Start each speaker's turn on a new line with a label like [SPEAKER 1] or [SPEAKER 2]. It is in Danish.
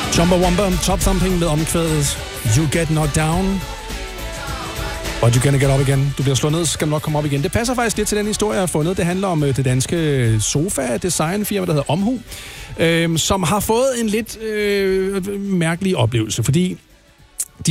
[SPEAKER 1] Chumbawamba, Top Thumping med omkvædet You Get Knocked Down. But you gonna get up again. Du bliver slået ned, så skal du nok komme op igen. Det passer faktisk lidt til den historie, jeg har fundet. Det handler om det danske sofa-designfirma, der hedder Omhu, som har fået en lidt mærkelig oplevelse. Fordi